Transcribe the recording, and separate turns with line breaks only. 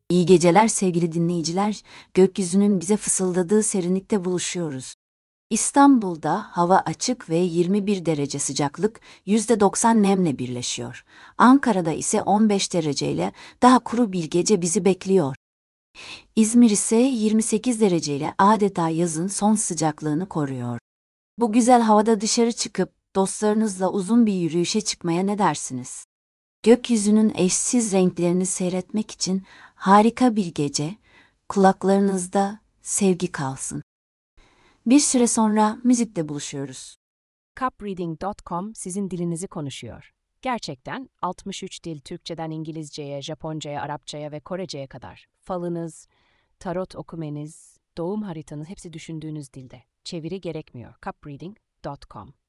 İyi geceler sevgili dinleyiciler, gökyüzünün bize fısıldadığı serinlikte buluşuyoruz. İstanbul'da hava açık ve 21 derece sıcaklık, %90 nemle birleşiyor. Ankara'da ise 15 dereceyle daha kuru bir gece bizi bekliyor. İzmir ise 28 dereceyle adeta yazın son sıcaklığını koruyor. Bu güzel havada dışarı çıkıp dostlarınızla uzun bir yürüyüşe çıkmaya ne dersiniz? Gökyüzünün eşsiz renklerini seyretmek için harika bir gece, kulaklarınızda sevgi kalsın. Bir süre sonra müzikle buluşuyoruz.
Cupreading.com sizin dilinizi konuşuyor. Gerçekten 63 dil, Türkçeden İngilizceye, Japoncaya, Arapçaya ve Korece'ye kadar. Falınız, tarot okumenız, doğum haritanız hepsi düşündüğünüz dilde. Çeviri gerekmiyor. Cupreading.com